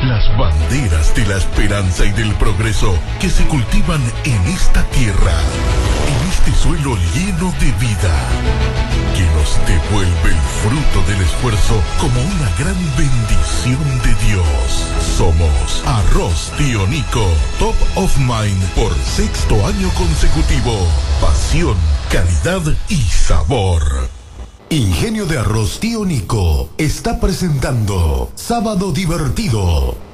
las banderas de la esperanza y del progreso que se cultivan en esta tierra, en este suelo lleno de vida, que nos devuelve el fruto del esfuerzo como una gran bendición de Dios. Somos Arroz Tío Nico, Top of Mind por 6º año consecutivo. Pasión, calidad y sabor. Ingenio de Arroz Tío Nico está presentando Sábado Divertido.